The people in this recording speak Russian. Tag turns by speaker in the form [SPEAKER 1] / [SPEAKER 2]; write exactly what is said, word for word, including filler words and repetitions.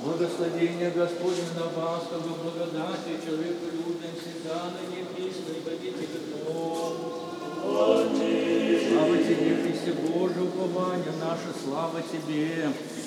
[SPEAKER 1] Благословение Господне на вас, как бы благодати человеку людям всегда на небесной водите Богом. Слава Тебе, Христе Божий, упование наше, слава Тебе.